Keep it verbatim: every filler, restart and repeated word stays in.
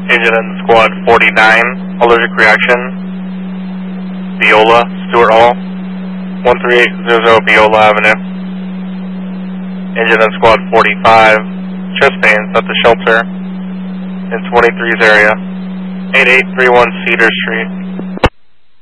Agent in Squad forty-nine, allergic reaction, Viola, Stuart Hall, one three eight zero zero Viola Avenue. Agent in Squad forty-five, chest pains at the shelter in twenty-three's area, eight eight three one Cedar Street.